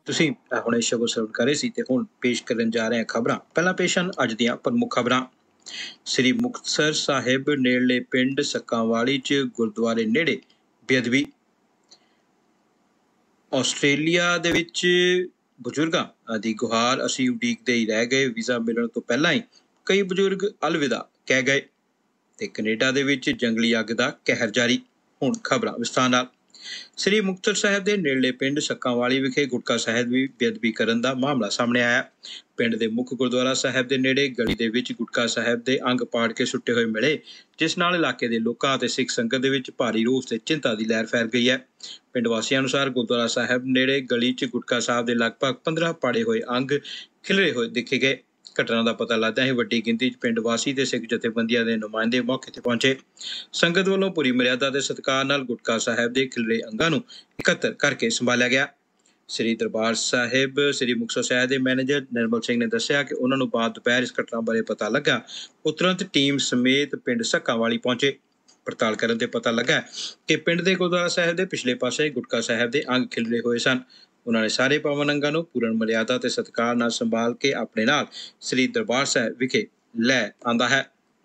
ਤੁਸੀਂ ਹੁਣੇ ਸ਼ਬਦ ਸਰਵਣ ਕਰ ਰਹੇ ਸੀ ਤੇ ਹੁਣ ਪੇਸ਼ ਕਰਨ ਜਾ ਰਹੇ ਹਾਂ ਖਬਰਾਂ। ਪਹਿਲਾਂ ਪੇਸ਼ ਹਨ ਅੱਜ ਦੀਆਂ ਪ੍ਰਮੁੱਖ ਖਬਰਾਂ। ਸ੍ਰੀ ਮੁਕਤਸਰ ਸਾਹਿਬ ਨੇੜਲੇ ਪਿੰਡ ਸੱਕਾਂਵਾਲੀ 'ਚ ਗੁਰਦੁਆਰੇ ਨੇੜੇ ਬੇਅਦਬੀ। ਆਸਟ੍ਰੇਲੀਆ ਦੇ ਵਿੱਚ ਬਜ਼ੁਰਗਾਂ ਦੀ ਗੁਹਾਰ ਅਸੀਂ ਉਡੀਕਦੇ ਹੀ ਰਹਿ ਗਏ। ਵੀਜ਼ਾ ਮਿਲਣ ਤੋਂ ਪਹਿਲਾਂ ਹੀ ਕਈ ਬਜ਼ੁਰਗ ਅਲਵਿਦਾ ਕਹਿ ਗਏ। ਤੇ ਕੈਨੇਡਾ ਦੇ ਵਿੱਚ ਜੰਗਲੀ ਅੱਗ ਦਾ ਕਹਿਰ ਜਾਰੀ। ਹੁਣ ਖਬਰਾਂ ਵਿਸਥਾਰ ਨਾਲ। ਸ੍ਰੀ ਮੁਕਤਸਰ ਸਾਹਿਬ ਦੇ ਨੇੜਲੇ ਪਿੰਡ ਸੱਕਾਂਵਾਲੀ ਵਿਖੇ ਗੁਟਕਾ ਸਾਹਿਬ ਦੀ ਬੇਅਦਬੀ ਕਰਨ ਦਾ ਮਾਮਲਾ ਸਾਹਮਣੇ ਆਇਆ। ਪਿੰਡ ਦੇ ਮੁੱਖ ਗੁਰਦੁਆਰਾ ਸਾਹਿਬ ਦੇ ਨੇੜੇ ਗਲੀ ਦੇ ਵਿੱਚ ਗੁਟਕਾ ਸਾਹਿਬ ਦੇ ਅੰਗ ਪਾੜ ਕੇ ਸੁੱਟੇ ਹੋਏ ਮਿਲੇ, ਜਿਸ ਨਾਲ ਇਲਾਕੇ ਦੇ ਲੋਕਾਂ ਅਤੇ ਸਿੱਖ ਸੰਗਤ ਦੇ ਵਿੱਚ ਭਾਰੀ ਰੋਸ ਤੇ ਚਿੰਤਾ ਦੀ ਲਹਿਰ ਫੈਲ ਗਈ ਹੈ। ਪਿੰਡ ਵਾਸੀਆਂ ਅਨੁਸਾਰ ਗੁਰਦੁਆਰਾ ਸਾਹਿਬ ਨੇੜੇ ਗਲੀ 'ਚ ਗੁਟਕਾ ਸਾਹਿਬ ਦੇ ਲਗਭਗ 15 ਪਾੜੇ ਹੋਏ ਅੰਗ ਖਿਲਰੇ ਹੋਏ ਦੇਖੇ ਗਏ। ਘਟਨਾ ਦਾ ਪਤਾ ਲੱਗਦਾ ਹੈ ਵੱਡੀ ਗਿਣਤੀ 'ਚ ਪਿੰਡ ਵਾਸੀ ਤੇ ਸਿੱਖ ਜਥੇਬੰਦੀਆਂ ਦੇ ਨੁਮਾਇੰਦੇ ਮੌਕੇ ਤੇ ਪਹੁੰਚੇ। ਸੰਗਤ ਵੱਲੋਂ ਪੂਰੀ ਮਰਿਆਦਾ ਤੇ ਸਤਿਕਾਰ ਨਾਲ ਗੁਟਕਾ ਸਾਹਿਬ ਦੇ ਖਿਲਰੇ ਅੰਗਾਂ ਨੂੰ ਇਕੱਤਰ ਕਰਕੇ ਸੰਭਾਲਿਆ ਗਿਆ। ਸ੍ਰੀ ਦਰਬਾਰ ਸਾਹਿਬ ਸ੍ਰੀ ਮੁਕਤਸਰ ਸਾਹਿਬ ਦੇ ਮੈਨੇਜਰ ਨਿਰਮਲ ਸਿੰਘ ਨੇ ਦੱਸਿਆ ਕਿ ਉਹਨਾਂ ਨੂੰ ਬਾਅਦ ਦੁਪਹਿਰ ਇਸ ਘਟਨਾ ਬਾਰੇ ਪਤਾ ਲੱਗਾ। ਉਹ ਤੁਰੰਤ ਟੀਮ ਸਮੇਤ ਪਿੰਡ ਸੱਕਾਂਵਾਲੀ ਪਹੁੰਚੇ। ਪੜਤਾਲ ਕਰਨ ਤੇ ਪਤਾ ਲੱਗਾ ਕਿ ਪਿੰਡ ਦੇ ਗੁਰਦੁਆਰਾ ਸਾਹਿਬ ਦੇ ਪਿਛਲੇ ਪਾਸੇ ਗੁਟਕਾ ਸਾਹਿਬ ਦੇ ਅੰਗ ਖਿਲਰੇ ਹੋਏ ਸਨ। ਉਹਨਾਂ ਨੇ ਸਾਰੇ ਪਾਵਨ ਅੰਗਾਂ ਨੂੰ ਪੂਰਨ ਮਰਿਆਦਾ ਤੇ ਸਤਿਕਾਰ ਨਾਲ ਸੰਭਾਲ ਕੇ ਆਪਣੇ ਨਾਲ ਸ੍ਰੀ ਦਰਬਾਰ ਸਾਹਿਬ ਵਿਖੇ ਲੈ ਆਂਦਾ ਹੈ।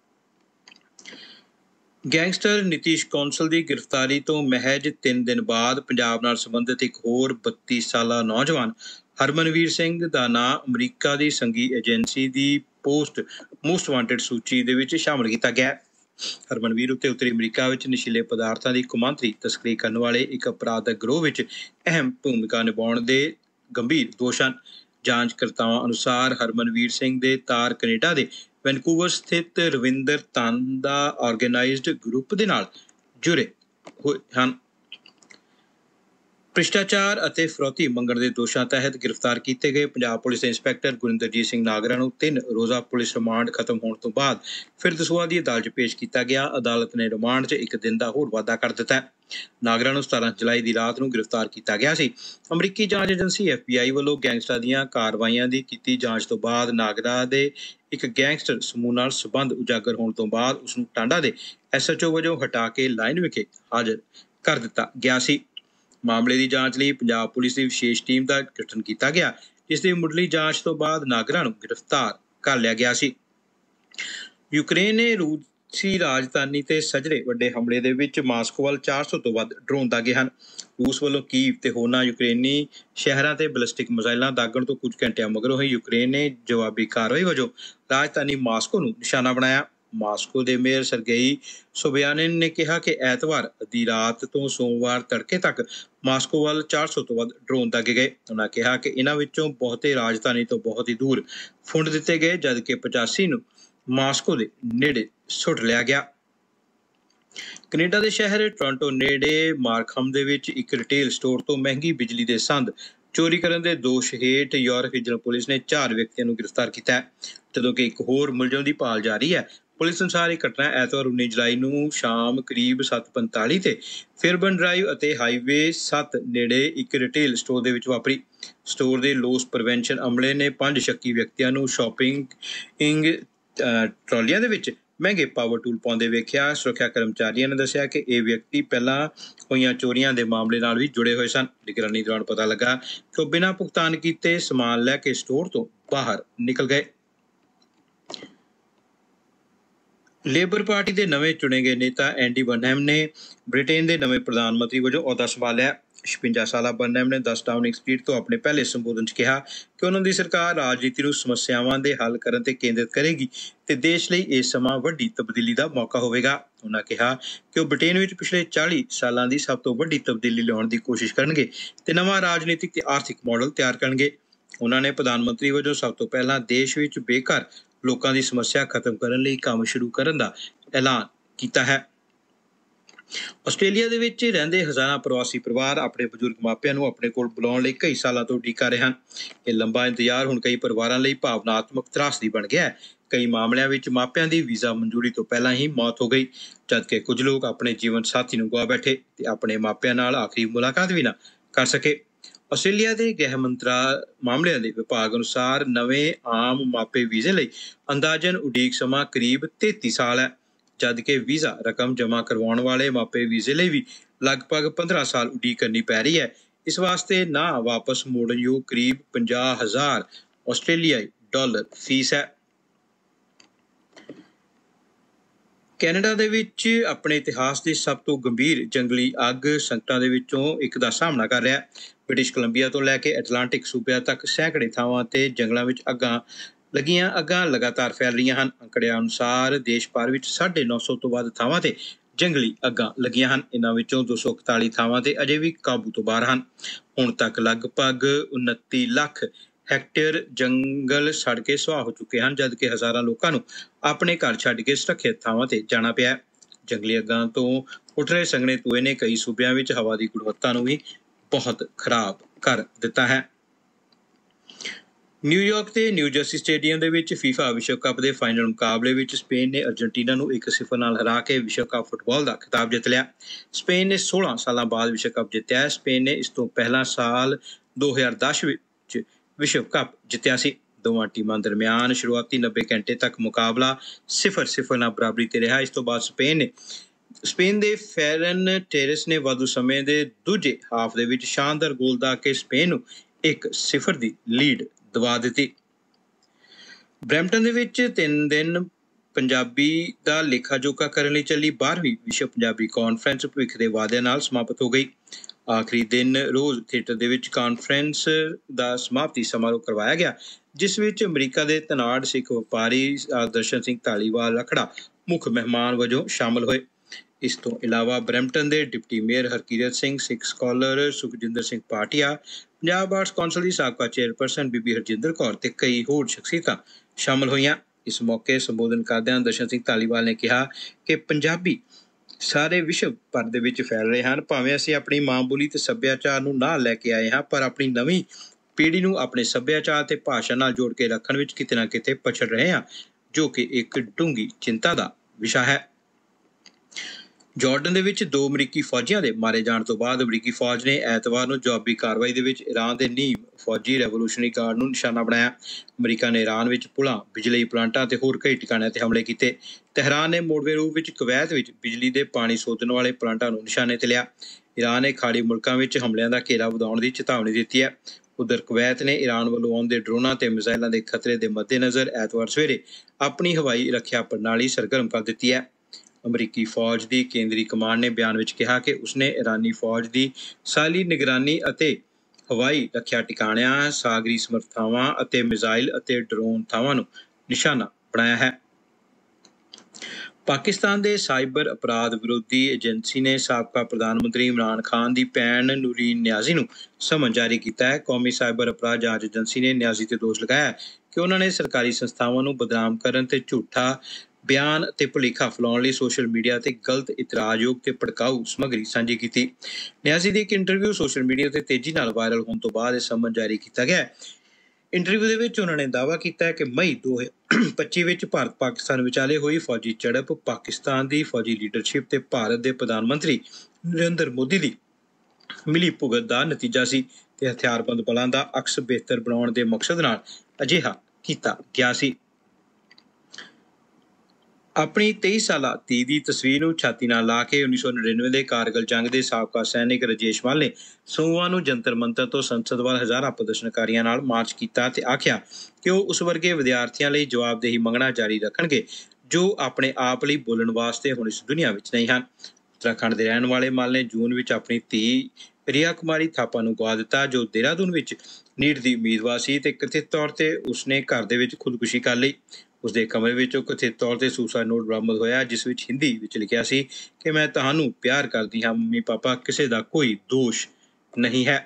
ਗੈਂਗਸਟਰ ਨੀਤੀਸ਼ ਕੌਂਸਲ ਦੀ ਗ੍ਰਿਫਤਾਰੀ ਤੋਂ ਮਹਿਜ 3 ਦਿਨ ਬਾਅਦ ਪੰਜਾਬ ਨਾਲ ਸੰਬੰਧਿਤ ਇੱਕ ਹੋਰ 32 ਸਾਲਾ ਨੌਜਵਾਨ ਹਰਮਨਵੀਰ ਸਿੰਘ ਦਾ ਨਾਂ ਅਮਰੀਕਾ ਦੀ ਸੰਘੀ ਏਜੰਸੀ ਦੀ ਮੋਸਟ ਵਾਂਟਡ ਸੂਚੀ ਦੇ ਵਿੱਚ ਸ਼ਾਮਲ ਕੀਤਾ ਗਿਆ। ਹਰਮਨਵੀਰ ਉੱਤੇ ਉੱਤਰੀ ਅਮਰੀਕਾ ਵਿੱਚ ਨਸ਼ੀਲੇ ਪਦਾਰਥਾਂ ਦੀ ਕੌਮਾਂਤਰੀ ਤਸਕਰੀ ਕਰਨ ਵਾਲੇ ਇੱਕ ਅਪਰਾਧਕ ਗਰੋਹ ਵਿੱਚ ਅਹਿਮ ਭੂਮਿਕਾ ਨਿਭਾਉਣ ਦੇ ਗੰਭੀਰ ਦੋਸ਼ ਹਨ। ਜਾਂਚਕਰਤਾਵਾਂ ਅਨੁਸਾਰ ਹਰਮਨਵੀਰ ਸਿੰਘ ਦੇ ਤਾਰ ਕੈਨੇਡਾ ਦੇ ਵੈਨਕੂਵਰ ਸਥਿਤ ਰਵਿੰਦਰ ਤਾਂਦਾ ਆਰਗੇਨਾਈਜ਼ਡ ਗਰੁੱਪ ਦੇ ਨਾਲ ਜੁੜੇ ਹੋਏ ਹਨ। ਭ੍ਰਿਸ਼ਟਾਚਾਰ ਅਤੇ ਫਿਰੌਤੀ ਮੰਗਣ ਦੇ ਦੋਸ਼ਾਂ ਤਹਿਤ ਗ੍ਰਿਫਤਾਰ ਕੀਤੇ ਗਏ ਪੰਜਾਬ ਪੁਲਿਸ ਦੇ ਇੰਸਪੈਕਟਰ ਗੁਰਿੰਦਰਜੀਤ ਸਿੰਘ ਨਾਗਰਾ ਨੂੰ 3 ਰੋਜ਼ਾ ਪੁਲਿਸ ਰਿਮਾਂਡ ਖਤਮ ਹੋਣ ਤੋਂ ਬਾਅਦ ਫਿਰ ਦਸੂਹਾ ਦੀ ਅਦਾਲਤ 'ਚ ਪੇਸ਼ ਕੀਤਾ ਗਿਆ। ਅਦਾਲਤ ਨੇ ਰਿਮਾਂਡ 'ਚ 1 ਦਿਨ ਦਾ ਹੋਰ ਵਾਧਾ ਕਰ ਦਿੱਤਾ। ਨਾਗਰਾ ਨੂੰ 17 ਜੁਲਾਈ ਦੀ ਰਾਤ ਨੂੰ ਗ੍ਰਿਫਤਾਰ ਕੀਤਾ ਗਿਆ ਸੀ। ਅਮਰੀਕੀ ਜਾਂਚ ਏਜੰਸੀ FBI ਵੱਲੋਂ ਗੈਂਗਸਟਰਾਂ ਦੀਆਂ ਕਾਰਵਾਈਆਂ ਦੀ ਕੀਤੀ ਜਾਂਚ ਤੋਂ ਬਾਅਦ ਨਾਗਰਾ ਦੇ ਇੱਕ ਗੈਂਗਸਟਰ ਸਮੂਹ ਨਾਲ ਸਬੰਧ ਉਜਾਗਰ ਹੋਣ ਤੋਂ ਬਾਅਦ ਉਸ ਨੂੰ ਟਾਂਡਾ ਦੇ SHO ਵਜੋਂ ਹਟਾ ਕੇ ਲਾਈਨ ਵਿਖੇ ਹਾਜ਼ਰ ਕਰ ਦਿੱਤਾ ਗਿਆ ਸੀ। ਮਾਮਲੇ ਦੀ ਜਾਂਚ ਲਈ ਪੰਜਾਬ ਪੁਲਿਸ ਦੀ ਵਿਸ਼ੇਸ਼ ਟੀਮ ਦਾ ਗਠਨ ਕੀਤਾ ਗਿਆ, ਜਿਸ ਦੀ ਮੁੱਢਲੀ ਜਾਂਚ ਤੋਂ ਬਾਅਦ ਨਾਗਰਾ ਨੂੰ ਗ੍ਰਿਫਤਾਰ ਕਰ ਲਿਆ ਗਿਆ ਸੀ। ਯੂਕਰੇਨ ਨੇ ਰੂਸੀ ਰਾਜਧਾਨੀ ਤੇ ਸੱਜਰੇ ਵੱਡੇ ਹਮਲੇ ਦੇ ਵਿੱਚ ਮਾਸਕੋ ਵੱਲ 400 ਤੋਂ ਵੱਧ ਡਰੋਨ ਦਾਗੇ ਹਨ। ਰੂਸ ਵੱਲੋਂ ਕੀਵ ਤੇ ਹੋਰਨਾਂ ਯੂਕਰੇਨੀ ਸ਼ਹਿਰਾਂ ਤੇ ਬੈਲਿਸਟਿਕ ਮਿਜ਼ਾਈਲਾਂ ਦਾਗਣ ਤੋਂ ਕੁਝ ਘੰਟਿਆਂ ਮਗਰੋਂ ਹੀ ਯੂਕਰੇਨ ਨੇ ਜਵਾਬੀ ਕਾਰਵਾਈ ਵਜੋਂ ਰਾਜਧਾਨੀ ਮਾਸਕੋ ਨੂੰ ਨਿਸ਼ਾਨਾ ਬਣਾਇਆ। ਮਾਸਕੋ ਦੇ ਮੇਅਰ ਸਰਗੇਈ ਸੋਬਿਆਨਿਨ ਨੇ ਕਿਹਾ ਕਿ ਐਤਵਾਰ ਅੱਧੀ ਰਾਤ ਤੋਂ ਸੋਮਵਾਰ ਤੜਕੇ ਤੱਕ ਮਾਸਕੋ ਵੱਲ 400 ਤੋਂ ਵੱਧ ਡਰੋਨ ਦਾਗੇ ਗਏ। ਉਹਨਾਂ ਕਿਹਾ ਕਿ ਇਹਨਾਂ ਵਿੱਚੋਂ ਬਹੁਤੇ ਰਾਜਧਾਨੀ ਤੋਂ ਬਹੁਤ ਹੀ ਦੂਰ ਫੁੰਡ ਦਿੱਤੇ ਗਏ, ਜਦਕਿ 85 ਨੂੰ ਮਾਸਕੋ ਦੇ ਨੇੜੇ ਸੁੱਟ ਲਿਆ ਗਿਆ। ਕੈਨੇਡਾ ਦੇ ਸ਼ਹਿਰ ਟੋਰਾਂਟੋ ਨੇੜੇ ਮਾਰਖਮ ਦੇ ਵਿੱਚ ਇੱਕ ਰਿਟੇਲ ਸਟੋਰ ਤੋਂ ਮਹਿੰਗੀ ਬਿਜਲੀ ਦੇ ਸੰਦ ਚੋਰੀ ਕਰਨ ਦੇ ਦੋਸ਼ ਹੇਠ ਯੂਰਪ ਰੀਜਨਲ ਪੁਲਿਸ ਨੇ 4 ਵਿਅਕਤੀਆਂ ਨੂੰ ਗ੍ਰਿਫਤਾਰ ਕੀਤਾ ਹੈ, ਜਦੋਂ ਕਿ ਇੱਕ ਹੋਰ ਮੁਲਜ਼ਮ ਦੀ ਭਾਲ ਜਾਰੀ ਹੈ। ਪੁਲਿਸ ਅਨੁਸਾਰ ਇਹ ਘਟਨਾ ਐਤਵਾਰ 19 ਜੁਲਾਈ ਨੂੰ ਸ਼ਾਮ ਕਰੀਬ 7:45 ਤੇ ਫੇਅਰਬਰਨ ਡਰਾਈਵ ਅਤੇ ਹਾਈਵੇ 7 ਨੇੜੇ ਇੱਕ ਰਿਟੇਲ ਸਟੋਰ ਦੇ ਵਿੱਚ ਵਾਪਰੀ। ਸਟੋਰ ਦੇ ਲੋਸ ਪ੍ਰੀਵੈਂਸ਼ਨ ਅਮਲੇ ਨੇ 5 ਸ਼ੱਕੀ ਵਿਅਕਤੀਆਂ ਨੂੰ ਸ਼ਾਪਿੰਗ ਟਰਾਲੀਆਂ ਦੇ ਵਿੱਚ ਮਹਿੰਗੇ ਪਾਵਰ ਟੂਲ ਪਾਉਂਦੇ ਵੇਖਿਆ। ਸੁਰੱਖਿਆ ਕਰਮਚਾਰੀਆਂ ਨੇ ਦੱਸਿਆ ਕਿ ਇਹ ਵਿਅਕਤੀ ਪਹਿਲਾਂ ਹੋਈਆਂ ਚੋਰੀਆਂ ਦੇ ਮਾਮਲੇ ਨਾਲ ਵੀ ਜੁੜੇ ਹੋਏ ਸਨ। ਨਿਗਰਾਨੀ ਦੌਰਾਨ ਪਤਾ ਲੱਗਾ ਕਿ ਉਹ ਬਿਨਾਂ ਭੁਗਤਾਨ ਕੀਤੇ ਸਮਾਨ ਲੈ ਕੇ ਸਟੋਰ ਤੋਂ ਬਾਹਰ ਨਿਕਲ ਗਏ। ਲੇਬਰ ਪਾਰਟੀ ਦੇ ਨਵੇਂ ਚੁਣੇ ਗਏ ਨੇਤਾ ਐਂਡੀ ਬਰਨਹੈਮ ਨੇ ਬ੍ਰਿਟੇਨ ਦੇ ਨਵੇਂ ਪ੍ਰਧਾਨ ਮੰਤਰੀ ਵਜੋਂ ਅਹੁਦਾ ਸੰਭਾਲਿਆ। 56 ਸਾਲਾ ਬਰਨਹੈਮ ਨੇ 10 ਡਾਊਨਿੰਗ ਸਟਰੀਟ ਤੋਂ ਆਪਣੇ ਪਹਿਲੇ ਸੰਬੋਧਨ 'ਚ ਕਿਹਾ ਕਿ ਉਹਨਾਂ ਦੀ ਸਰਕਾਰ ਰਾਜਨੀਤੀ ਨੂੰ ਸਮੱਸਿਆਵਾਂ ਦੇ ਹੱਲ ਕਰਨ ਤੇ ਕੇਂਦਰਿਤ ਕਰੇਗੀ ਤੇ ਦੇਸ਼ ਲਈ ਇਹ ਸਮਾਂ ਵੱਡੀ ਤਬਦੀਲੀ ਦਾ ਮੌਕਾ ਹੋਵੇਗਾ। ਉਹਨਾਂ ਕਿਹਾ ਕਿ ਉਹ ਬ੍ਰਿਟੇਨ ਵਿੱਚ ਪਿਛਲੇ 40 ਸਾਲਾਂ ਦੀ ਸਭ ਤੋਂ ਵੱਡੀ ਤਬਦੀਲੀ ਲਿਆਉਣ ਦੀ ਕੋਸ਼ਿਸ਼ ਕਰਨਗੇ ਤੇ ਨਵਾਂ ਰਾਜਨੀਤਿਕ ਤੇ ਆਰਥਿਕ ਮਾਡਲ ਤਿਆਰ ਕਰਨਗੇ। ਉਹਨਾਂ ਨੇ ਪ੍ਰਧਾਨ ਮੰਤਰੀ ਵਜੋਂ ਸਭ ਤੋਂ ਪਹਿਲਾਂ ਦੇਸ਼ ਵਿੱਚ ਬੇਘਰ ਲੋਕਾਂ ਦੀ ਸਮੱਸਿਆ ਖਤਮ ਕਰਨ ਲਈ ਕੰਮ ਸ਼ੁਰੂ ਕਰਨ ਦਾ ਐਲਾਨ ਕੀਤਾ ਹੈ। ਆਸਟ੍ਰੇਲੀਆ ਦੇ ਵਿੱਚ ਰਹਿੰਦੇ ਹਜ਼ਾਰਾਂ ਪ੍ਰਵਾਸੀ ਪਰਿਵਾਰ ਆਪਣੇ ਬਜ਼ੁਰਗ ਮਾਪਿਆਂ ਨੂੰ ਆਪਣੇ ਕੋਲ ਬੁਲਾਉਣ ਲਈ ਕਈ ਸਾਲਾਂ ਤੋਂ ਉਡੀਕ ਕਰ ਰਹੇ ਹਨ। ਇਹ ਲੰਬਾ ਇੰਤਜ਼ਾਰ ਹੁਣ ਕਈ ਪਰਿਵਾਰਾਂ ਲਈ ਭਾਵਨਾਤਮਕ ਤਰਾਸਦੀ ਬਣ ਗਿਆ ਹੈ। ਕਈ ਮਾਮਲਿਆਂ ਵਿੱਚ ਮਾਪਿਆਂ ਦੀ ਵੀਜ਼ਾ ਮਨਜ਼ੂਰੀ ਤੋਂ ਪਹਿਲਾਂ ਹੀ ਮੌਤ ਹੋ ਗਈ, ਜਦਕਿ ਕੁਝ ਲੋਕ ਆਪਣੇ ਜੀਵਨ ਸਾਥੀ ਨੂੰ ਗਵਾ ਬੈਠੇ ਤੇ ਆਪਣੇ ਮਾਪਿਆਂ ਨਾਲ ਆਖਰੀ ਮੁਲਾਕਾਤ ਵੀ ਨਾ ਕਰ ਸਕੇ। ਆਸਟ੍ਰੇਲੀਆ ਦੇ ਗ੍ਰਹਿ ਮਾਮਲਿਆਂ ਦੇ ਵਿਭਾਗ ਅਨੁਸਾਰ ਨਵੇਂ ਆਮ ਮਾਪੇ ਵੀਜ਼ੇ ਲਈ ਅੰਦਾਜ਼ਨ ਉਡੀਕ ਸਮਾਂ ਕਰੀਬ 33 ਸਾਲ ਹੈ, ਜਦਕਿ ਵੀਜ਼ਾ ਰਕਮ ਜਮ੍ਹਾਂ ਕਰਵਾਉਣ ਵਾਲੇ ਮਾਪੇ ਵੀਜ਼ੇ ਲਈ ਵੀ ਲਗਭਗ 15 ਸਾਲ ਉਡੀਕ ਕਰਨੀ ਪੈ ਰਹੀ ਹੈ। इस वास्ते ना वापस मोड़नयोग करीब 50,000 ਆਸਟ੍ਰੇਲੀਆਈ ਡਾਲਰ फीस है। ਕੈਨੇਡਾ ਦੇ ਵਿੱਚ ਆਪਣੇ ਇਤਿਹਾਸ ਦੀ ਸਭ ਤੋਂ ਗੰਭੀਰ ਜੰਗਲੀ ਅੱਗ ਸੰਕਟਾਂ ਦੇ ਵਿੱਚੋਂ ਇੱਕ ਦਾ ਸਾਹਮਣਾ ਕਰ ਰਿਹਾ ਹੈ। ਬ੍ਰਿਟਿਸ਼ ਕੋਲੰਬੀਆ ਤੋਂ ਲੈ ਕੇ ਐਟਲਾਂਟਿਕ ਸੂਬਿਆਂ ਤੱਕ ਸੈਂਕੜੇ ਥਾਵਾਂ ਤੇ ਜੰਗਲਾਂ ਵਿੱਚ ਅੱਗਾਂ ਲਗਾਤਾਰ ਫੈਲ ਰਹੀਆਂ ਹਨ। ਅੰਕੜਿਆਂ ਅਨੁਸਾਰ ਦੇਸ਼ ਭਰ ਵਿੱਚ 950 ਤੋਂ ਵੱਧ ਥਾਵਾਂ ਤੇ ਜੰਗਲੀ ਅੱਗਾਂ ਲੱਗੀਆਂ ਹਨ। ਇਹਨਾਂ ਵਿੱਚੋਂ 241 ਥਾਵਾਂ ਤੇ ਅਜੇ ਵੀ ਕਾਬੂ ਤੋਂ ਬਾਹਰ ਹਨ। ਹੁਣ ਤੱਕ ਲਗਭਗ 29 ਲੱਖ ਹੈਕਟੇਅਰ ਜੰਗਲ ਸੜ ਕੇ ਸੁਆਹ ਹੋ ਚੁੱਕੇ ਹਨ, ਜਦਕਿ ਹਜ਼ਾਰਾਂ ਲੋਕਾਂ ਨੂੰ ਆਪਣੇ ਘਰ ਛੱਡ ਕੇ ਸੁਰੱਖਿਅਤ ਥਾਵਾਂ ਤੇ ਜਾਣਾ ਪਿਆ ਹੈ। ਜੰਗਲੀ ਅੱਗਾਂ ਤੋਂ ਉੱਠ ਰਹੇ ਸੰਘਣੇ ਧੂਏ ਨੇ ਕਈ ਸੂਬਿਆਂ ਵਿੱਚ ਹਵਾ ਦੀ ਗੁਣਵੱਤਾ ਨੂੰ ਵੀ ਬਹੁਤ ਖਰਾਬ ਕਰ ਦਿੱਤਾ ਹੈ। ਨਿਊਯਾਰਕ ਤੇ ਨਿਊ ਜਰਸੀ ਸਟੇਡੀਅਮ ਦੇ ਵਿੱਚ ਫੀਫਾ ਵਿਸ਼ਵ ਕੱਪ ਦੇ ਫਾਈਨਲ ਮੁਕਾਬਲੇ ਵਿੱਚ ਸਪੇਨ ਨੇ ਅਰਜਨਟੀਨਾ ਨੂੰ 1-0 ਨਾਲ ਹਰਾ ਕੇ ਵਿਸ਼ਵ ਕੱਪ ਫੁੱਟਬਾਲ ਦਾ ਖਿਤਾਬ ਜਿੱਤ ਲਿਆ। ਸਪੇਨ ਨੇ 16 ਸਾਲਾਂ ਬਾਅਦ ਵਿਸ਼ਵ ਕੱਪ ਜਿੱਤਿਆ ਹੈ। ਸਪੇਨ ਨੇ ਇਸ ਤੋਂ ਪਹਿਲਾਂ ਸਾਲ 2010 ਵਿੱਚ ਵਿਸ਼ਵ ਕੱਪ ਜਿੱਤਿਆ ਸੀ। ਦੋਵਾਂ ਟੀਮਾਂ ਦਰਮਿਆਨ ਸ਼ੁਰੂਆਤੀ 90 ਘੰਟੇ ਤੱਕ ਮੁਕਾਬਲਾ 0-0 ਨਾਲ ਬਰਾਬਰੀ ਤੇ ਰਿਹਾ। ਇਸ ਤੋਂ ਬਾਅਦ ਸਪੇਨ ਦੇ ਫੈਰਨ ਟੇਰੇਸ ਨੇ ਵਾਧੂ ਸਮੇਂ ਦੇ ਦੂਜੇ ਹਾਫ ਦੇ ਵਿੱਚ ਸ਼ਾਨਦਾਰ ਗੋਲ ਦਾ ਕੇ ਸਪੇਨ ਨੂੰ 1-0 ਦੀ ਲੀਡ ਦਵਾ ਦਿੱਤੀ। ਬਰੈਂਪਟਨ ਦੇ ਵਿੱਚ 3 ਦਿਨ ਪੰਜਾਬੀ ਦਾ ਲੇਖਾ ਜੋਖਾ ਕਰਨ ਲਈ ਚੱਲੀ 12ਵੀਂ ਵਿਸ਼ਵ ਪੰਜਾਬੀ ਕਾਨਫਰੰਸ ਭਵਿੱਖ ਦੇ ਵਾਅਦਿਆਂ ਨਾਲ ਸਮਾਪਤ ਹੋ ਗਈ। ਆਖਰੀ ਦਿਨ ਰੋਜ਼ ਥੀਏਟਰ ਦੇ ਵਿੱਚ ਕਾਨਫਰੰਸ ਦਾ ਸਮਾਪਤੀ ਸਮਾਰੋਹ ਕਰਵਾਇਆ ਗਿਆ, ਜਿਸ ਵਿੱਚ ਅਮਰੀਕਾ ਦੇ ਧਨਾਢ ਸਿੱਖ ਵਪਾਰੀ ਦਰਸ਼ਨ ਸਿੰਘ ਧਾਲੀਵਾਲ ਰੱਖੜਾ ਮੁੱਖ ਮਹਿਮਾਨ ਵਜੋਂ ਸ਼ਾਮਲ ਹੋਏ। ਇਸ ਤੋਂ ਇਲਾਵਾ ਬਰੈਂਪਟਨ ਦੇ ਡਿਪਟੀ ਮੇਅਰ ਹਰਕੀਰਤ ਸਿੰਘ, ਸਿੱਖ scholar Sukhjinder Singh Bhatia, Punjab arts council ਦੀ ਸਾਬਕਾ ਚੇਅਰਪਰਸਨ ਬੀਬੀ ਹਰਜਿੰਦਰ ਕੌਰ ਤੇ ਕਈ ਹੋਰ ਸ਼ਖਸੀਅਤਾਂ ਸ਼ਾਮਲ ਹੋਈਆਂ। ਇਸ ਮੌਕੇ ਸੰਬੋਧਨ ਕਰਦਿਆਂ ਦਰਸ਼ਨ ਸਿੰਘ ਧਾਲੀਵਾਲ ਨੇ ਕਿਹਾ ਕਿ ਪੰਜਾਬੀ ਸਾਰੇ ਵਿਸ਼ਵ ਭਰ ਦੇ ਵਿੱਚ ਫੈਲ ਰਹੇ ਹਨ। ਭਾਵੇਂ ਅਸੀਂ ਆਪਣੀ ਮਾਂ ਬੋਲੀ ਤੇ ਸੱਭਿਆਚਾਰ ਨੂੰ ਨਾਲ ਲੈ ਕੇ ਆਏ ਹਾਂ, ਪਰ ਆਪਣੀ ਨਵੀਂ ਪੀੜ੍ਹੀ ਨੂੰ ਆਪਣੇ ਸੱਭਿਆਚਾਰ ਤੇ ਭਾਸ਼ਾ ਨਾਲ ਜੋੜ ਕੇ ਰੱਖਣ ਵਿੱਚ ਕਿਤੇ ਨਾ ਕਿਤੇ ਪਛੜ ਰਹੇ ਹਾਂ, ਜੋ ਕਿ ਇੱਕ ਡੂੰਘੀ ਚਿੰਤਾ ਦਾ ਵਿਸ਼ਾ ਹੈ। ਜਾਰਡਨ ਦੇ ਵਿੱਚ 2 ਅਮਰੀਕੀ ਫੌਜੀਆਂ ਦੇ ਮਾਰੇ ਜਾਣ ਤੋਂ ਬਾਅਦ ਅਮਰੀਕੀ ਫੌਜ ਨੇ ਐਤਵਾਰ ਨੂੰ ਜਵਾਬੀ ਕਾਰਵਾਈ ਦੇ ਵਿੱਚ ਈਰਾਨ ਦੇ ਨੀਮ ਫੌਜੀ ਰੈਵੋਲੂਸ਼ਨਰੀ ਗਾਰਡ ਨੂੰ ਨਿਸ਼ਾਨਾ ਬਣਾਇਆ। ਅਮਰੀਕਾ ਨੇ ਈਰਾਨ ਵਿੱਚ ਪੁਲਾਂ, ਬਿਜਲੀ ਪਲਾਂਟਾਂ ਤੇ ਹੋਰ ਕਈ ਟਿਕਾਣਿਆਂ ਤੇ ਹਮਲੇ ਕੀਤੇ। ਤਹਿਰਾਨ ਨੇ ਮੋੜਵੇਂ ਰੂਪ ਵਿੱਚ ਕੁਵੈਤ ਵਿੱਚ ਬਿਜਲੀ ਦੇ ਪਾਣੀ ਸੋਧਣ ਵਾਲੇ ਪਲਾਂਟਾਂ ਨੂੰ ਨਿਸ਼ਾਨੇ ਤੇ ਲਿਆ। ਈਰਾਨ ਨੇ ਖਾੜੀ ਮੁਲਕਾਂ ਵਿੱਚ ਹਮਲਿਆਂ ਦਾ ਘੇਰਾ ਵਧਾਉਣ ਦੀ ਚੇਤਾਵਨੀ ਦਿੱਤੀ ਹੈ। ਉਧਰ ਕੁਵੈਤ ਨੇ ਈਰਾਨ ਵੱਲੋਂ ਆਉਂਦੇ ਡਰੋਨਾਂ ਤੇ ਮਿਜ਼ਾਈਲਾਂ ਦੇ ਖਤਰੇ ਦੇ ਮੱਦੇਨਜ਼ਰ ਐਤਵਾਰ ਸਵੇਰੇ ਆਪਣੀ ਹਵਾਈ ਰੱਖਿਆ ਪ੍ਰਣਾਲੀ ਸਰਗਰਮ ਕਰ ਦਿੱਤੀ ਹੈ। ਅਮਰੀਕੀ ਫੌਜ ਦੀ ਕੇਂਦਰੀ ਕਮਾਂਡ ਨੇ ਬਿਆਨ ਵਿੱਚ ਕਿਹਾ ਕਿ ਉਸਨੇ ਈਰਾਨੀ ਫੌਜ ਦੀ ਸਾਲੀ ਨਿਗਰਾਨੀ ਅਤੇ ਹਵਾਈ ਰੱਖਿਆ ਟਿਕਾਣਿਆਂ, ਸਾਗਰੀ ਸਮਰੱਥਾਵਾਂ ਅਤੇ ਮਿਜ਼ਾਈਲ ਅਤੇ ਡਰੋਨ ਥਾਵਾਂ ਨੂੰ ਨਿਸ਼ਾਨਾ ਬਣਾਇਆ ਹੈ। ਪਾਕਿਸਤਾਨ ਦੇ ਸਾਈਬਰ ਅਪਰਾਧ ਵਿਰੋਧੀ ਏਜੰਸੀ ਨੇ ਸਾਬਕਾ ਪ੍ਰਧਾਨ ਮੰਤਰੀ ਇਮਰਾਨ ਖਾਨ ਦੀ ਭੈਣ ਨੂਰੀਨ ਨਿਆਜ਼ੀ ਨੂੰ ਸਮਨ ਜਾਰੀ ਕੀਤਾ ਹੈ। ਕੌਮੀ ਸਾਈਬਰ ਅਪਰਾਧ ਜਾਂਚ ਏਜੰਸੀ ਨੇ ਨਿਆਜ਼ੀ ਤੇ ਦੋਸ਼ ਲਗਾਇਆ ਕਿ ਉਹਨਾਂ ਨੇ ਸਰਕਾਰੀ ਸੰਸਥਾਵਾਂ ਨੂੰ ਬਦਨਾਮ ਕਰਨ ਤੇ ਝੂਠਾ ਬਿਆਨ ਅਤੇ ਭੁਲੇਖਾ ਫੈਲਾਉਣ ਲਈ ਸੋਸ਼ਲ ਮੀਡੀਆ ਤੇ ਗਲਤ ਇਤਰਾਜ਼ਯੋਗ ਤੇ ਭੜਕਾਊ ਸਮੱਗਰੀ ਸਾਂਝੀ ਕੀਤੀ। ਨਿਆਜ਼ੀ ਦੀ ਇੱਕ ਇੰਟਰਵਿਊ ਸੋਸ਼ਲ ਮੀਡੀਆ ਤੇ ਤੇਜ਼ੀ ਨਾਲ ਵਾਇਰਲ ਹੋਣ ਤੋਂ ਬਾਅਦ ਇਹ ਸਮਨ ਜਾਰੀ ਕੀਤਾ ਗਿਆ। ਇੰਟਰਵਿਊ ਦੇ ਵਿੱਚ ਉਹਨਾਂ ਨੇ ਦਾਅਵਾ ਕੀਤਾ ਹੈ ਕਿ ਮਈ 2025 ਵਿੱਚ ਭਾਰਤ ਪਾਕਿਸਤਾਨ ਵਿਚਾਲੇ ਹੋਈ ਫੌਜੀ ਝੜਪ ਪਾਕਿਸਤਾਨ ਦੀ ਫੌਜੀ ਲੀਡਰਸ਼ਿਪ ਤੇ ਭਾਰਤ ਦੇ ਪ੍ਰਧਾਨ ਮੰਤਰੀ ਨਰਿੰਦਰ ਮੋਦੀ ਦੀ ਮਿਲੀ ਭੁਗਤ ਦਾ ਨਤੀਜਾ ਸੀ ਤੇ ਹਥਿਆਰਬੰਦ ਬਲਾਂ ਦਾ ਅਕਸ ਬਿਹਤਰ ਬਣਾਉਣ ਦੇ ਮਕਸਦ ਨਾਲ ਅਜਿਹਾ ਕੀਤਾ ਗਿਆ ਸੀ। ਆਪਣੀ 23 ਸਾਲਾ ਧੀ ਦੀ ਤਸਵੀਰ ਨੂੰ ਛਾਤੀ ਨਾਲ ਲਾ ਕੇ 1999 ਦੇ ਕਾਰਗਿਲ ਜੰਗ ਦੇ ਸਾਬਕਾ ਸੈਨਿਕ ਰਾਜੇਸ਼ ਮਾਲ ਨੇ ਸੋਮਵਾਰ ਨੂੰ ਜੰਤਰ ਮੰਤਰ ਤੋਂ ਸੰਸਦ ਵੱਲ ਹਜ਼ਾਰਾਂ ਪ੍ਰਦਰਸ਼ਨਕਾਰੀਆਂ ਨਾਲ ਮਾਰਚ ਕੀਤਾ ਤੇ ਆਖਿਆ ਕਿ ਉਹ ਉਸ ਵਰਗੇ ਵਿਦਿਆਰਥੀਆਂ ਲਈ ਜਵਾਬਦੇਹੀ ਮੰਗਣਾ ਜਾਰੀ ਰੱਖਣਗੇ ਜੋ ਆਪਣੇ ਆਪ ਲਈ ਬੋਲਣ ਵਾਸਤੇ ਹੁਣ ਇਸ ਦੁਨੀਆ ਵਿੱਚ ਨਹੀਂ ਹਨ। ਉੱਤਰਾਖੰਡ ਦੇ ਰਹਿਣ ਵਾਲੇ ਮਾਲ ਨੇ ਜੂਨ ਵਿੱਚ ਆਪਣੀ ਧੀ ਰੀਆ ਕੁਮਾਰੀ ਥਾਪਾ ਨੂੰ ਗਵਾ ਦਿੱਤਾ, ਜੋ ਦੇਹਰਾਦੂਨ ਵਿੱਚ ਨੀਟ ਦੀ ਉਮੀਦਵਾਰ ਸੀ ਤੇ ਕਥਿਤ ਤੌਰ ਤੇ ਉਸਨੇ ਘਰ ਦੇ ਵਿੱਚ ਖੁਦਕੁਸ਼ੀ ਕਰ ਲਈ। ਉਸਦੇ ਕਮਰੇ ਵਿੱਚੋਂ ਕਥਿਤ ਤੌਰ ਤੇ ਸੁਸਾਈਡ ਨੋਟ ਬਰਾਮਦ ਹੋਇਆ, ਜਿਸ ਵਿੱਚ ਹਿੰਦੀ ਵਿੱਚ ਲਿਖਿਆ ਸੀ ਕਿ ਮੈਂ ਤੁਹਾਨੂੰ ਪਿਆਰ ਕਰਦੀ ਹਾਂ ਮੰਮੀ ਪਾਪਾ, ਕਿਸੇ ਦਾ ਕੋਈ ਦੋਸ਼ ਨਹੀਂ ਹੈ।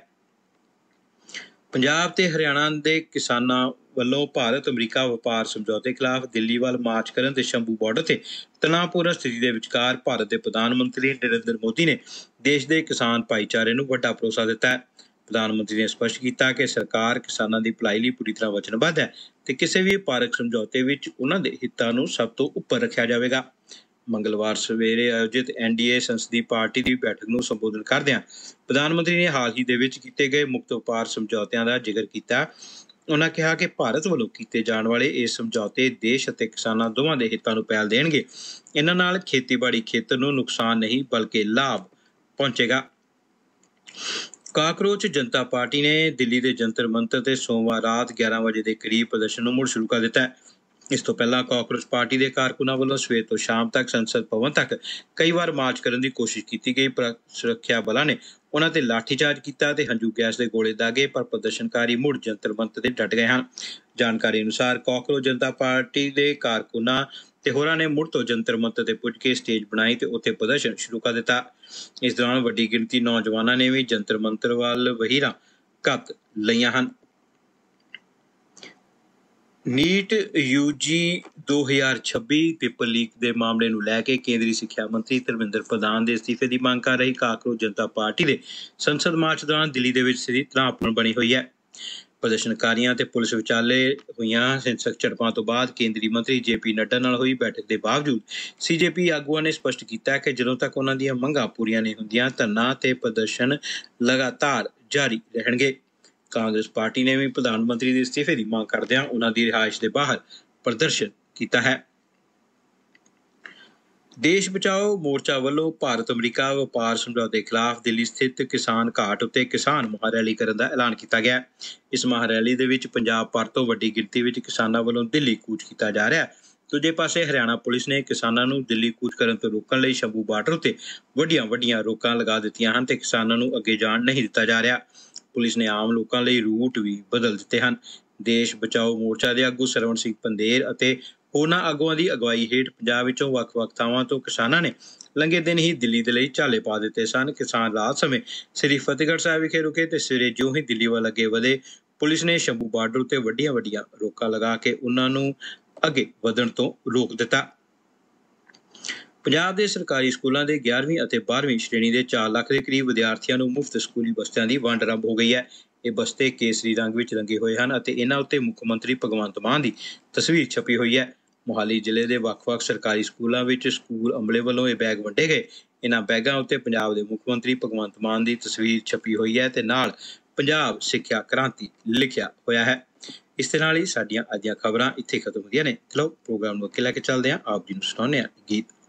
ਪੰਜਾਬ ਤੇ ਹਰਿਆਣਾ ਦੇ ਕਿਸਾਨਾਂ ਵੱਲੋਂ ਭਾਰਤ ਅਮਰੀਕਾ ਵਪਾਰ ਸਮਝੌਤੇ ਖਿਲਾਫ ਦਿੱਲੀ ਵੱਲ ਮਾਰਚ ਕਰਨ ਤੇ ਸ਼ੰਭੂ ਬਾਰਡਰ ਤੇ ਤਣਾਅਪੂਰਨ ਸਥਿਤੀ ਦੇ ਵਿਚਕਾਰ ਭਾਰਤ ਦੇ ਪ੍ਰਧਾਨ ਮੰਤਰੀ ਨਰਿੰਦਰ ਮੋਦੀ ਨੇ ਦੇਸ਼ ਦੇ ਕਿਸਾਨ ਭਾਈਚਾਰੇ ਨੂੰ ਵੱਡਾ ਭਰੋਸਾ ਦਿੱਤਾ ਹੈ। ਪ੍ਰਧਾਨ ਮੰਤਰੀ ਨੇ ਸਪਸ਼ਟ ਕੀਤਾ ਕਿ ਸਰਕਾਰ ਕਿਸਾਨਾਂ ਦੀ ਭਲਾਈ ਲਈ ਪੂਰੀ ਤਰ੍ਹਾਂ ਵਚਨਬੱਧ ਹੈ ਤੇ ਕਿਸੇ ਵੀ ਵਪਾਰਕ ਸਮਝੌਤੇ ਵਿੱਚ ਉਹਨਾਂ ਦੇ ਹਿੱਤਾਂ ਨੂੰ ਸਭ ਤੋਂ ਉੱਪਰ ਰੱਖਿਆ ਜਾਵੇਗਾ। ਮੰਗਲਵਾਰ ਸਵੇਰੇ ਆਯੋਜਿਤ NDA ਸੰਸਦੀ ਪਾਰਟੀ ਦੀ ਬੈਠਕ ਨੂੰ ਸੰਬੋਧਨ ਕਰਦਿਆਂ ਪ੍ਰਧਾਨ ਮੰਤਰੀ ਨੇ ਹਾਲ ਹੀ ਦੇ ਵਿੱਚ ਕੀਤੇ ਗਏ ਮੁਕਤ ਵਪਾਰ ਸਮਝੌਤਿਆਂ ਦਾ ਜ਼ਿਕਰ ਕੀਤਾ। ਉਹਨਾਂ ਕਿਹਾ ਕਿ ਭਾਰਤ ਵੱਲੋਂ ਕੀਤੇ ਜਾਣ ਵਾਲੇ ਇਹ ਸਮਝੌਤੇ ਦੇਸ਼ ਅਤੇ ਕਿਸਾਨਾਂ ਦੋਵਾਂ ਦੇ ਹਿੱਤਾਂ ਨੂੰ ਪਹਿਲ ਦੇਣਗੇ। ਇਹਨਾਂ ਨਾਲ ਖੇਤੀਬਾੜੀ ਖੇਤਰ ਨੂੰ ਨੁਕਸਾਨ ਨਹੀਂ ਬਲਕਿ ਲਾਭ ਪਹੁੰਚੇਗਾ। ਕਾਕਰੋਚ ਜਨਤਾ ਪਾਰਟੀ ਨੇ ਦਿੱਲੀ ਦੇ ਜੰਤਰ ਮੰਤਰ ਤੇ ਸੋਮਵਾਰ ਰਾਤ 11 ਵਜੇ ਦੇ ਕਰੀਬ ਪ੍ਰਦਰਸ਼ਨ ਨੂੰ ਮੁੜ ਸ਼ੁਰੂ ਕਰ ਦਿੱਤਾ ਹੈ। ਇਸ ਤੋਂ ਪਹਿਲਾਂ ਕਾਕਰੋਚ ਪਾਰਟੀ ਦੇ ਕਾਰਕੁਨਾਂ ਵੱਲੋਂ ਸਵੇਰ ਤੋਂ ਸ਼ਾਮ ਤੱਕ ਸੰਸਦ ਭਵਨ ਤੱਕ ਕਈ ਵਾਰ ਮਾਰਚ ਕਰਨ ਦੀ ਕੋਸ਼ਿਸ਼ ਕੀਤੀ ਗਈ, ਪਰ ਸੁਰੱਖਿਆ ਬਲਾਂ ਨੇ ਉਹਨਾਂ ਤੇ ਲਾਠੀਚਾਰਜ ਕੀਤਾ ਤੇ ਹੰਝੂ ਗੈਸ ਦੇ ਗੋਲੇ ਦਾਗੇ, ਪਰ ਪ੍ਰਦਰਸ਼ਨਕਾਰੀ ਮੁੜ ਜੰਤਰ ਮੰਤਰ ਤੇ ਡਟ ਗਏ ਹਨ। ਜਾਣਕਾਰੀ ਅਨੁਸਾਰ ਕਾਕਰੋਚ ਜਨਤਾ ਪਾਰਟੀ ਦੇ ਕਾਰਕੁਨਾਂ ਤੇ ਹੋਰਾਂ ਨੇ ਮੁੜ ਤੋਂ ਜੰਤਰ ਮੰਤਰ ਤੇ ਪੁੱਜ ਕੇ ਸਟੇਜ ਬਣਾਈ ਤੇ ਉੱਥੇ ਪ੍ਰਦਰਸ਼ਨ ਸ਼ੁਰੂ ਕਰ ਦਿੱਤਾ। ਇਸ ਦੌਰਾਨ ਵੱਡੀ ਗਿਣਤੀ ਨੌਜਵਾਨਾਂ ਨੇ ਵੀ ਜੰਤਰ ਮੰਤਰ ਵੱਲ ਵਹੀਰਾਂ ਘੱਤ ਲਈਆਂ ਹਨ। ਨੀਟ ਯੂਜੀ 2026 ਪੇਪਰ ਲੀਕ ਦੇ ਮਾਮਲੇ ਨੂੰ ਲੈ ਕੇ ਕੇਂਦਰੀ ਸਿੱਖਿਆ ਮੰਤਰੀ ਧਰਮਿੰਦਰ ਪ੍ਰਧਾਨ ਦੇ ਅਸਤੀਫੇ ਦੀ ਮੰਗ ਕਰ ਰਹੀ ਕਾਕਰੋਚ ਜਨਤਾ ਪਾਰਟੀ ਦੇ ਸੰਸਦ ਮਾਰਚ ਦੌਰਾਨ ਦਿੱਲੀ ਦੇ ਵਿੱਚ ਸਥਿਤੀ ਤਣਾਅਪੂਰਨ ਬਣੀ ਹੋਈ ਹੈ। ਪ੍ਰਦਰਸ਼ਨਕਾਰੀਆਂ ਤੇ ਪੁਲਿਸ ਵਿਚਾਲੇ ਹੋਈਆਂ ਹਿੰਸਕ ਝੜਪਾਂ ਤੋਂ ਬਾਅਦ ਕੇਂਦਰੀ ਮੰਤਰੀ JP ਨੱਡਾ ਨਾਲ ਹੋਈ ਬੈਠਕ ਦੇ ਬਾਵਜੂਦ CJP ਆਗੂਆਂ ਨੇ ਸਪਸ਼ਟ ਕੀਤਾ ਕਿ ਜਦੋਂ ਤੱਕ ਉਹਨਾਂ ਦੀਆਂ ਮੰਗਾਂ ਪੂਰੀਆਂ ਨਹੀਂ ਹੁੰਦੀਆਂ, ਧਰਨਾ ਤੇ ਪ੍ਰਦਰਸ਼ਨ ਲਗਾਤਾਰ ਜਾਰੀ ਰਹਿਣਗੇ। ਕਾਂਗਰਸ ਪਾਰਟੀ ਨੇ ਵੀ ਪ੍ਰਧਾਨ ਮੰਤਰੀ ਦੇ ਅਸਤੀਫੇ ਦੀ ਮੰਗ ਕਰਦਿਆਂ ਉਹਨਾਂ ਦੀ ਰਿਹਾਇਸ਼ ਦੇ ਬਾਹਰ ਪ੍ਰਦਰਸ਼ਨ ਕੀਤਾ ਹੈ। ਦੇਸ਼ ਬਚਾਓ ਮੋਰਚਾ ਵੱਲੋਂ ਭਾਰਤ ਅਮਰੀਕਾ ਵਪਾਰ ਸਮਝੌਤੇ ਖਿਲਾਫ ਦਿੱਲੀ ਸਥਿਤ ਕਿਸਾਨ ਘਾਟ ਉੱਤੇ ਕਿਸਾਨ ਮਹਾਰੈਲੀ ਕਰਨ ਦਾ ਐਲਾਨ ਕੀਤਾ ਗਿਆ। ਇਸ ਮਹਾਰੈਲੀ ਦੇ ਵਿੱਚ ਪੰਜਾਬ ਭਰ ਤੋਂ ਵੱਡੀ ਗਿਣਤੀ ਵਿੱਚ ਕਿਸਾਨਾਂ ਵੱਲੋਂ ਦਿੱਲੀ ਕੂਚ ਕੀਤਾ ਜਾ ਰਿਹਾ ਹੈ। ਦੂਜੇ ਪਾਸੇ ਹਰਿਆਣਾ ਪੁਲਿਸ ਨੇ ਕਿਸਾਨਾਂ ਨੂੰ ਦਿੱਲੀ ਕੂਚ ਕਰਨ ਤੋਂ ਰੋਕਣ ਲਈ ਸ਼ੰਭੂ ਬਾਰਡਰ ਉੱਤੇ ਵੱਡੀਆਂ ਰੋਕਾਂ ਲਗਾ ਦਿੱਤੀਆਂ ਹਨ ਤੇ ਕਿਸਾਨਾਂ ਨੂੰ ਅੱਗੇ ਜਾਣ ਨਹੀਂ ਦਿੱਤਾ ਜਾ ਰਿਹਾ। ਪੁਲਿਸ ਨੇ ਆਮ ਲੋਕਾਂ ਲਈ ਰੂਟ ਵੀ ਬਦਲ ਦਿੱਤੇ ਹਨ। ਦੇਸ਼ ਬਚਾਓ ਮੋਰਚਾ ਦੇ ਆਗੂ ਸਰਵਣ ਸਿੰਘ ਪੰਦੇਰ ਅਤੇ ਹੋਰਨਾਂ ਆਗੂਆਂ ਦੀ ਅਗਵਾਈ ਹੇਠ ਪੰਜਾਬ ਵਿੱਚੋਂ ਵੱਖ-ਵੱਖ ਥਾਵਾਂ ਤੋਂ ਕਿਸਾਨਾਂ ਨੇ ਲੰਘੇ ਦਿਨ ਹੀ ਦਿੱਲੀ ਦੇ ਲਈ ਝਾਲੇ ਪਾ ਦਿੱਤੇ ਸਨ। ਕਿਸਾਨ ਰਾਤ ਸਮੇਂ ਸ੍ਰੀ ਫਤਿਹਗੜ੍ਹ ਸਾਹਿਬ ਵਿਖੇ ਰੁਕੇ ਤੇ ਸਵੇਰੇ ਜਿਉਂ ਹੀ ਦਿੱਲੀ ਵੱਲ ਅੱਗੇ ਵਧੇ, ਪੁਲਿਸ ਨੇ ਸ਼ੰਭੂ ਬਾਰਡਰ ਉੱਤੇ ਵੱਡੀਆਂ ਰੋਕਾਂ ਲਗਾ ਕੇ ਉਹਨਾਂ ਨੂੰ ਅੱਗੇ ਵਧਣ ਤੋਂ ਰੋਕ ਦਿੱਤਾ। ਪੰਜਾਬ ਦੇ ਸਰਕਾਰੀ ਸਕੂਲਾਂ ਦੇ 11ਵੀਂ ਅਤੇ 12ਵੀਂ ਸ਼੍ਰੇਣੀ ਦੇ 4 ਲੱਖ ਦੇ ਕਰੀਬ ਵਿਦਿਆਰਥੀਆਂ ਨੂੰ ਮੁਫਤ ਸਕੂਲੀ ਬਸਤਿਆਂ ਦੀ ਵੰਡ ਆਰੰਭ ਹੋ ਗਈ ਹੈ। ਇਹ ਬਸਤੇ ਕੇਸਰੀ ਰੰਗ ਵਿੱਚ ਰੰਗੇ ਹੋਏ ਹਨ ਅਤੇ ਇਹਨਾਂ ਉੱਤੇ ਮੁੱਖ ਮੰਤਰੀ ਭਗਵੰਤ ਮਾਨ ਦੀ ਤਸਵੀਰ ਛਪੀ ਹੋਈ ਹੈ। ਮੋਹਾਲੀ ਜ਼ਿਲ੍ਹੇ ਦੇ ਵੱਖ-ਵੱਖ ਸਰਕਾਰੀ ਸਕੂਲਾਂ ਵਿੱਚ ਸਕੂਲ ਅਮਲੇ ਵੱਲੋਂ ਇਹ ਬੈਗ ਵੰਡੇ ਗਏ। ਇਹਨਾਂ ਬੈਗਾਂ ਉੱਤੇ ਪੰਜਾਬ ਦੇ ਮੁੱਖ ਮੰਤਰੀ ਭਗਵੰਤ ਮਾਨ ਦੀ ਤਸਵੀਰ ਛਪੀ ਹੋਈ ਹੈ ਤੇ ਨਾਲ ਪੰਜਾਬ ਸਿੱਖਿਆ ਕ੍ਰਾਂਤੀ ਲਿਖਿਆ ਹੋਇਆ ਹੈ। ਇਸ ਦੇ ਨਾਲ ਹੀ ਸਾਡੀਆਂ ਅੱਜ ਦੀਆਂ ਖਬਰਾਂ ਇੱਥੇ ਖਤਮ ਹੁੰਦੀਆਂ ਨੇ। ਚਲੋ ਪ੍ਰੋਗਰਾਮ ਨੂੰ ਅੱਗੇ ਲੈ ਕੇ ਚੱਲਦੇ ਹਾਂ, ਆਪ ਜੀ ਨੂੰ ਸੁਣਾਉਂਦੇ ਹਾਂ ਗੀਤ।